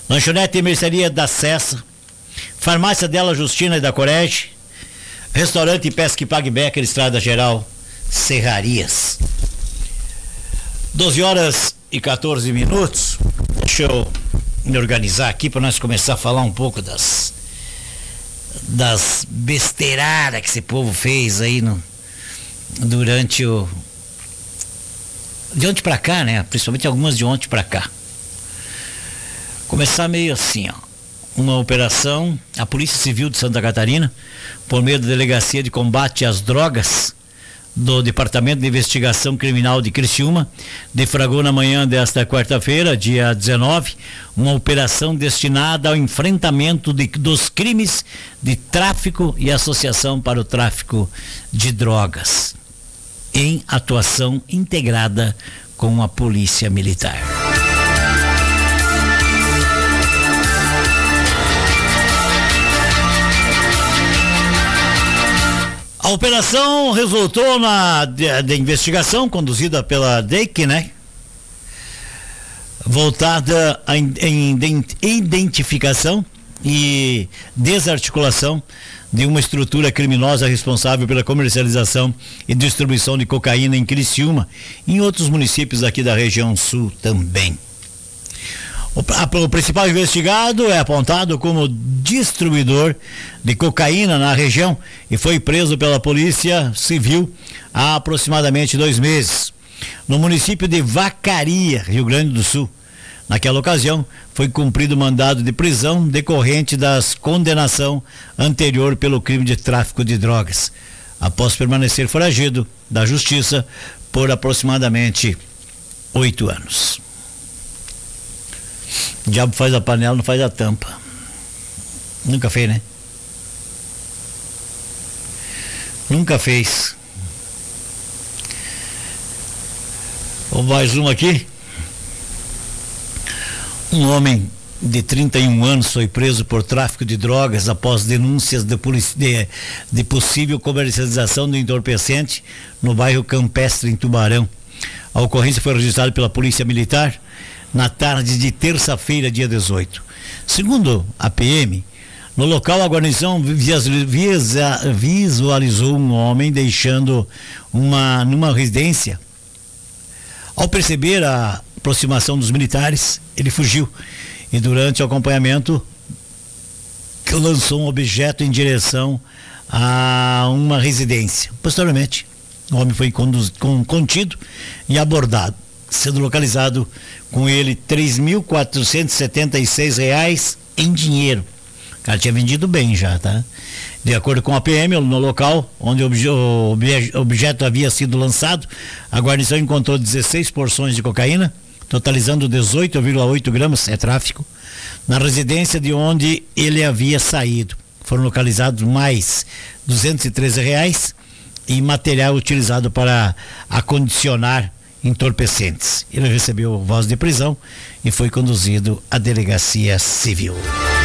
Lanchonete e mercearia da Cessa, farmácia dela Justina e da Corege, restaurante Pesca e Pague Becker, Estrada Geral, Serrarias. 12h14. Deixa eu me organizar aqui para nós começar a falar um pouco das besteiradas que esse povo fez aí durante de ontem para cá, né? Principalmente algumas de ontem para cá. Começar meio assim, ó. Uma operação, a Polícia Civil de Santa Catarina, por meio da Delegacia de Combate às Drogas do Departamento de Investigação Criminal de Criciúma, deflagrou na manhã desta quarta-feira, dia 19, uma operação destinada ao enfrentamento dos crimes de tráfico e associação para o tráfico de drogas, em atuação integrada com a Polícia Militar. A operação resultou de investigação conduzida pela DEIC, né? Voltada em identificação e desarticulação de uma estrutura criminosa responsável pela comercialização e distribuição de cocaína em Criciúma e em outros municípios aqui da região sul também. O principal investigado é apontado como distribuidor de cocaína na região e foi preso pela Polícia Civil há aproximadamente 2 meses, no município de Vacaria, Rio Grande do Sul. Naquela ocasião, foi cumprido mandado de prisão decorrente das condenação anterior pelo crime de tráfico de drogas, após permanecer foragido da Justiça por aproximadamente 8 anos. O diabo faz a panela, não faz a tampa. Nunca fez, né? Nunca fez. Ou mais uma aqui. Um homem de 31 anos foi preso por tráfico de drogas após denúncias de possível comercialização do entorpecente no bairro Campestre, em Tubarão. A ocorrência foi registrada pela Polícia Militar na tarde de terça-feira, dia 18. Segundo a PM, no local a guarnição visualizou um homem deixando numa residência. Ao perceber a aproximação dos militares, ele fugiu e durante o acompanhamento lançou um objeto em direção a uma residência. Posteriormente, o homem foi contido e abordado, sendo localizado com ele R$ 3.476 em dinheiro. O cara tinha vendido bem já, tá? De acordo com a PM, no local onde o objeto havia sido lançado, a guarnição encontrou 16 porções de cocaína, totalizando 18,8 gramas, é tráfico, na residência de onde ele havia saído. Foram localizados mais R$ 213 e material utilizado para acondicionar entorpecentes. Ele recebeu voz de prisão e foi conduzido à delegacia civil.